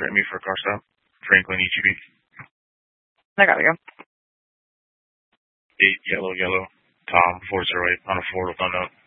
grant me for a car stop. Franklin EGB. I gotta go. 8 yellow, Tom 408 on a Ford with unknown.